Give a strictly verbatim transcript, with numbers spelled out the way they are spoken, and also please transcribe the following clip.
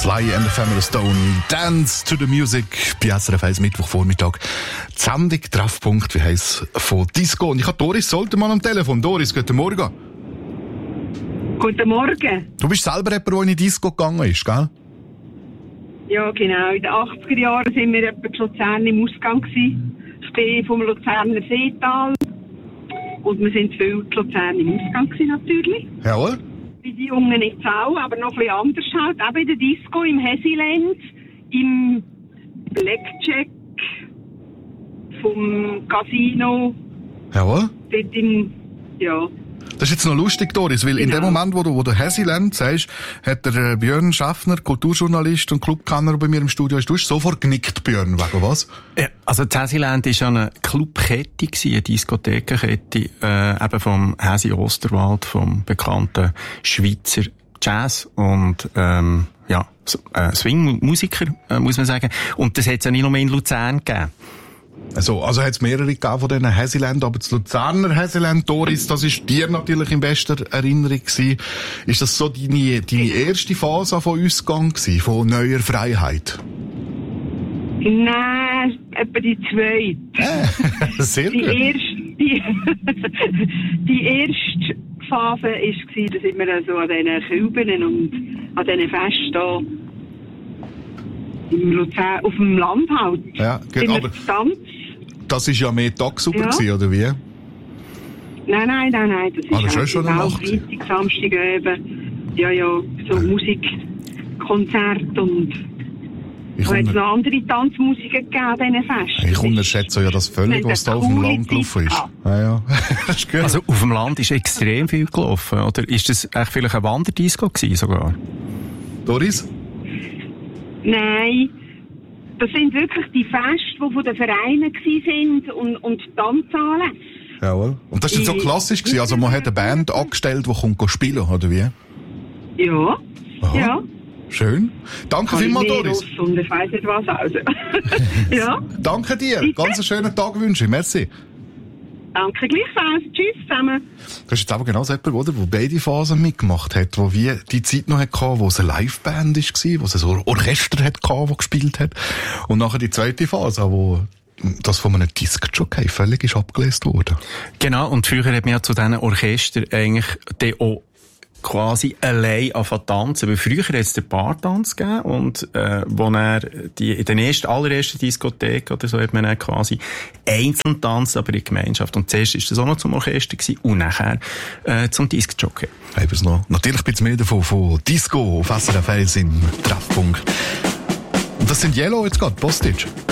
Sly and the Family Stone, Dance to the Music, bei S R F eins Mittwochvormittag. Die Sendung Treffpunkt, wie heisst von Disco. Und ich habe Doris Soltermann am Telefon. Doris, guten Morgen. Guten Morgen. Du bist selber jemand, der in die Disco gegangen ist, gell? Ja, genau. In den achtziger Jahren sind wir etwa in Luzern im Ausgang gewesen. Ich bin vom Luzerner Seetal. Und wir sind viel in Luzern im Ausgang gewesen, natürlich. Jawohl. Wie die Jungen jetzt auch, aber noch ein bisschen anders halt. Auch in der Disco, im Hesiland, im Blackjack, vom Casino. Jawohl. Dort im, ja. Das ist jetzt noch lustig, Doris, weil genau. In dem Moment, wo du, wo du Hesiland sagst, hat der äh, Björn Schaffner, Kulturjournalist und Clubkenner, der bei mir im Studio ist, du hast sofort genickt, Björn, wegen was? Ja, also das Hesiland war ja eine Clubkette, eine Diskothekenkette, äh, eben vom Hesi Osterwald, vom bekannten Schweizer Jazz- und ähm, ja, äh, Swing-Musiker, äh, muss man sagen. Und das hat es ja nicht nur in Luzern gegeben. Also, also hat es mehrere gegeben von diesen Hesiland, aber das Luzerner Hesiland, Doris, das ist dir natürlich in bester Erinnerung gewesen. Ist das so deine, deine erste Phase von uns gegangen gewesen, von neuer Freiheit? Nein, etwa die zweite. Äh, sehr die gut. Erste, die, die erste Phase war, da sind wir so an diesen Küben und an diesen Festen im Luzern, auf dem Land halt. Ja, sind aber wir das war ja mehr tagsüber ja. gewesen, oder wie? Nein, nein, nein, nein. Das ah, ist das schon eine Nacht. Freitag, Samstag eben. Ja, ja, so ja. Musikkonzerte und es hat noch andere Tanzmusiken gegeben an diesen Festen. Ich unterschätze ja das völlig, was da auf dem Land gelaufen ist. Ja, ja. Das ist gut. Also auf dem Land ist extrem viel gelaufen, oder? Ist das echt vielleicht eine Wanderdisco gewesen sogar? Doris? Nein, das sind wirklich die Feste, die von den Vereinen waren und, und Tanzanlässe. Jawohl. Und das war so klassisch gewesen? Also man hat eine Band angestellt, die kommt spielen, oder wie? Ja. Aha. Ja. Schön. Danke vielmals, Doris. Und ich weiss nicht was also. Ja. Danke dir. Bitte? Ganz einen schönen Tag wünsche ich. Merci. Danke gleichfalls. Tschüss zusammen. Das ist jetzt aber genau so jemand, oder, der beide Phasen mitgemacht hat, wo wie die Zeit noch hatte, wo es eine Liveband war, wo es ein Orchester hatte, das gespielt hat. Und nachher die zweite Phase, wo das von einem Disc-Jockey völlig ist abgelöst wurde. Genau, und früher hat man ja zu diesen Orchestern eigentlich die auch quasi allein anfangen tanzen, weil früher hat es den Paartanz gegeben und äh, wo er die in den ersten, allerersten Diskotheken oder so hat man dann quasi einzeln tanzt, aber in Gemeinschaft. Und zuerst ist das auch noch zum Orchester gewesen und nachher äh, zum Disc-Jockey. Haben wir es noch. Natürlich ein bisschen mehr davon von Disco auf S R F eins im Treffpunkt. Und das sind Yellow jetzt gerade, Postage.